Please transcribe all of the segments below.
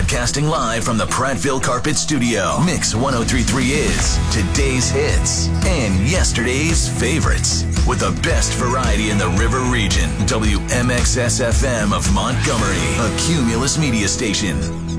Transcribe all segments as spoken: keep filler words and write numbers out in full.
Broadcasting live from the Prattville Carpet Studio. Mix ten thirty-three is today's hits and yesterday's favorites. With the best variety in the River Region. W M X S F M of Montgomery, a Cumulus media station.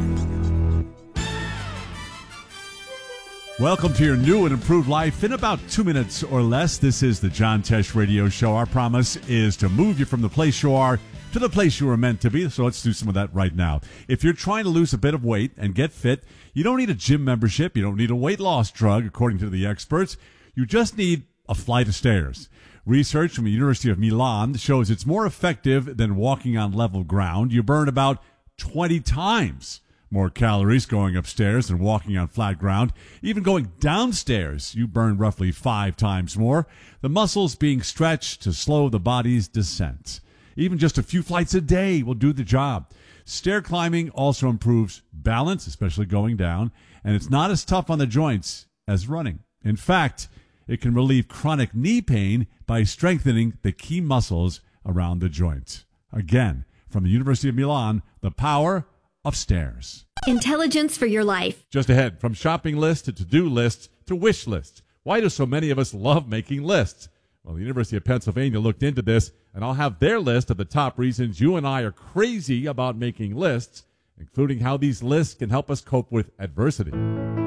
Welcome to your new and improved life in about two minutes or less. This is the John Tesh Radio Show. Our promise is to move you from the place you are to the place you were meant to be. So let's do some of that right now. If you're trying to lose a bit of weight and get fit, you don't need a gym membership. You don't need a weight loss drug, according to the experts. You just need a flight of stairs. Research from the University of Milan shows it's more effective than walking on level ground. You burn about twenty times more calories going upstairs than walking on flat ground. Even going downstairs, you burn roughly five times more. The muscles being stretched to slow the body's descent. Even just a few flights a day will do the job. Stair climbing also improves balance, especially going down, and it's not as tough on the joints as running. In fact, it can relieve chronic knee pain by strengthening the key muscles around the joints. Again, from the University of Milan, the power of stairs. Intelligence for your life. Just ahead, from shopping lists to to-do lists to wish lists. Why do so many of us love making lists? Well, the University of Pennsylvania looked into this, and I'll have their list of the top reasons you and I are crazy about making lists, including how these lists can help us cope with adversity.